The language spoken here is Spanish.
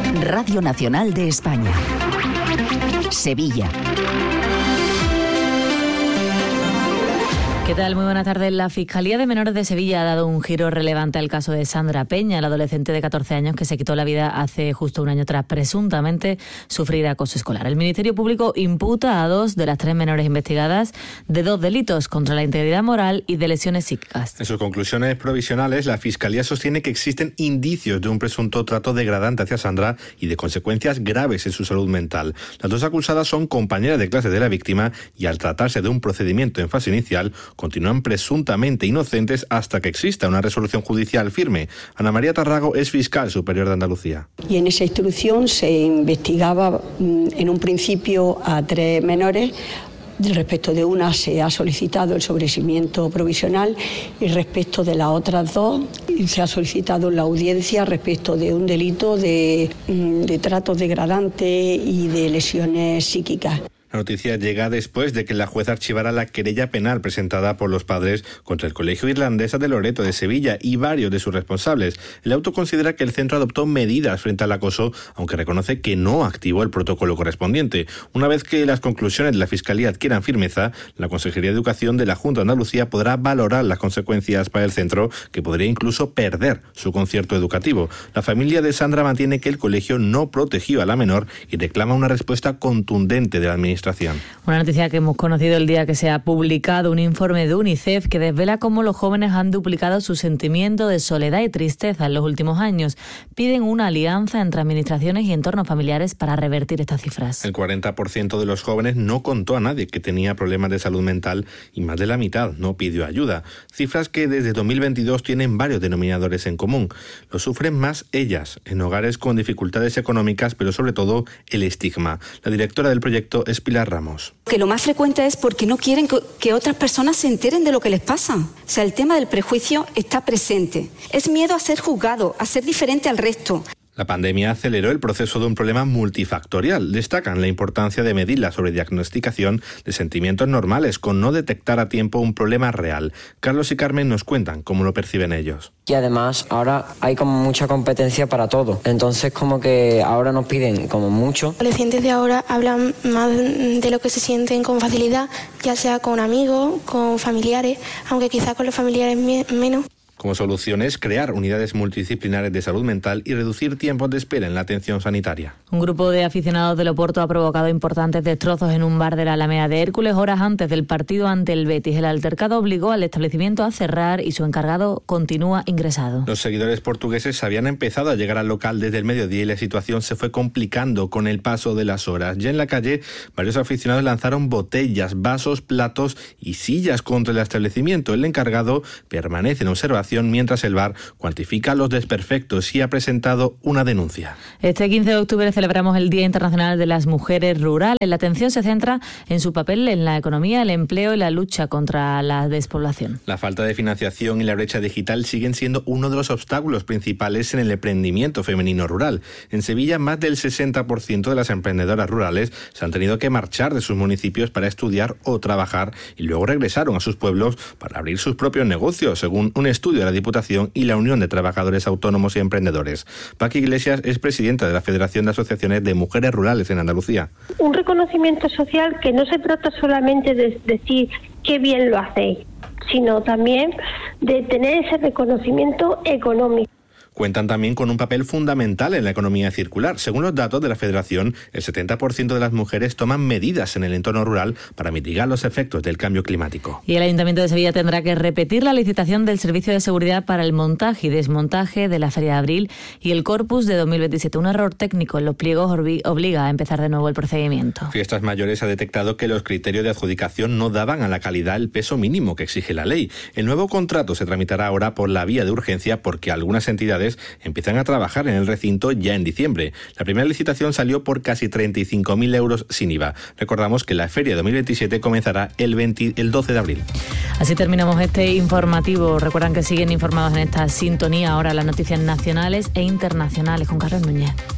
Radio Nacional de España. Sevilla. ¿Qué tal? Muy buenas tardes. La Fiscalía de Menores de Sevilla ha dado un giro relevante al caso de Sandra Peña, la adolescente de 14 años que se quitó la vida hace justo un año tras presuntamente sufrir acoso escolar. El Ministerio Público imputa a 2 de las 3 menores investigadas de 2 delitos contra la integridad moral y de lesiones psíquicas. En sus conclusiones provisionales, la Fiscalía sostiene que existen indicios de un presunto trato degradante hacia Sandra y de consecuencias graves en su salud mental. Las 2 acusadas son compañeras de clase de la víctima y, al tratarse de un procedimiento en fase inicial, continúan presuntamente inocentes hasta que exista una resolución judicial firme. Ana María Tarrago es fiscal superior de Andalucía. Y en esa instrucción se investigaba en un principio a 3 menores. Respecto de una se ha solicitado el sobreseimiento provisional y respecto de las otras 2 se ha solicitado la audiencia respecto de un delito de trato degradante y de lesiones psíquicas. La noticia llega después de que la jueza archivara la querella penal presentada por los padres contra el Colegio Irlandesa de Loreto de Sevilla y varios de sus responsables. El auto considera que el centro adoptó medidas frente al acoso, aunque reconoce que no activó el protocolo correspondiente. Una vez que las conclusiones de la Fiscalía adquieran firmeza, la Consejería de Educación de la Junta de Andalucía podrá valorar las consecuencias para el centro, que podría incluso perder su concierto educativo. La familia de Sandra mantiene que el colegio no protegió a la menor y reclama una respuesta contundente de la administración. Una noticia que hemos conocido el día que se ha publicado un informe de UNICEF que desvela cómo los jóvenes han duplicado su sentimiento de soledad y tristeza en los últimos años. Piden una alianza entre administraciones y entornos familiares para revertir estas cifras. El 40% de los jóvenes no contó a nadie que tenía problemas de salud mental y más de la mitad no pidió ayuda. Cifras que desde 2022 tienen varios denominadores en común. Lo sufren más ellas, en hogares con dificultades económicas, pero sobre todo el estigma. La directora del proyecto es Pilar Ramos. Que lo más frecuente es porque no quieren que otras personas se enteren de lo que les pasa. O sea, el tema del prejuicio está presente. Es miedo a ser juzgado, a ser diferente al resto. La pandemia aceleró el proceso de un problema multifactorial. Destacan la importancia de medir la sobrediagnosticación de sentimientos normales con no detectar a tiempo un problema real. Carlos y Carmen nos cuentan cómo lo perciben ellos. Y además ahora hay como mucha competencia para todo. Entonces como que ahora nos piden como mucho. Los adolescentes de ahora hablan más de lo que se sienten con facilidad, ya sea con amigos, con familiares, aunque quizás con los familiares menos. Como solución es crear unidades multidisciplinares de salud mental y reducir tiempos de espera en la atención sanitaria. Un grupo de aficionados del Oporto ha provocado importantes destrozos en un bar de la Alameda de Hércules horas antes del partido ante el Betis. El altercado obligó al establecimiento a cerrar y su encargado continúa ingresado. Los seguidores portugueses habían empezado a llegar al local desde el mediodía y la situación se fue complicando con el paso de las horas. Ya en la calle, varios aficionados lanzaron botellas, vasos, platos y sillas contra el establecimiento. El encargado permanece en observación mientras el bar cuantifica los desperfectos y ha presentado una denuncia. Este 15 de octubre celebramos el Día Internacional de las Mujeres Rurales. La atención se centra en su papel en la economía, el empleo y la lucha contra la despoblación. La falta de financiación y la brecha digital siguen siendo uno de los obstáculos principales en el emprendimiento femenino rural. En Sevilla, más del 60% de las emprendedoras rurales se han tenido que marchar de sus municipios para estudiar o trabajar y luego regresaron a sus pueblos para abrir sus propios negocios, según un estudio de la Diputación y la Unión de Trabajadores Autónomos y Emprendedores. Paqui Iglesias es presidenta de la Federación de Asociaciones de Mujeres Rurales en Andalucía. Un reconocimiento social que no se trata solamente de decir qué bien lo hacéis, sino también de tener ese reconocimiento económico. Cuentan también con un papel fundamental en la economía circular. Según los datos de la Federación, el 70% de las mujeres toman medidas en el entorno rural para mitigar los efectos del cambio climático. Y el Ayuntamiento de Sevilla tendrá que repetir la licitación del Servicio de Seguridad para el montaje y desmontaje de la Feria de Abril y el Corpus de 2027. Un error técnico en los pliegos obliga a empezar de nuevo el procedimiento. Fiestas Mayores ha detectado que los criterios de adjudicación no daban a la calidad el peso mínimo que exige la ley. El nuevo contrato se tramitará ahora por la vía de urgencia porque algunas entidades empiezan a trabajar en el recinto ya en diciembre. La primera licitación salió por casi 35.000 euros sin IVA. Recordamos que la Feria 2027 comenzará el 12 de abril. Así terminamos este informativo. Recuerdan que siguen informados en esta sintonía ahora las noticias nacionales e internacionales con Carlos Núñez.